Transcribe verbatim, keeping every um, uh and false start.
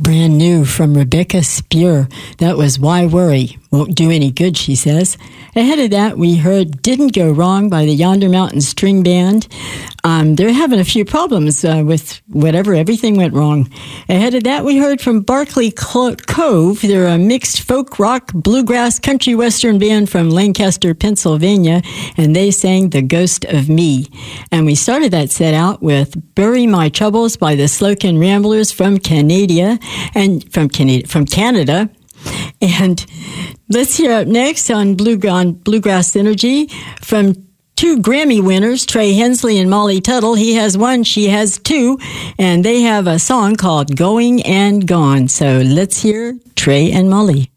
brand new from Rebecca Spear. That was Why Worry? Won't do any good, she says. Ahead of that, we heard Didn't Go Wrong by the Yonder Mountain String Band. Um, they're having a few problems uh, with whatever, everything went wrong. Ahead of that, we heard from Barclay Clo- Cove. They're a mixed folk rock, bluegrass, country western band from Lancaster, Pennsylvania, and they sang The Ghost of Me. And we started that set out with Bury My Troubles by the Slocan Ramblers from Canada, and from Canada, from Canada. And let's hear up next on, Blue, on Bluegrass Energy from two Grammy winners, Trey Hensley and Molly Tuttle. He has one, she has two, and they have a song called Going and Gone. So let's hear Trey and Molly.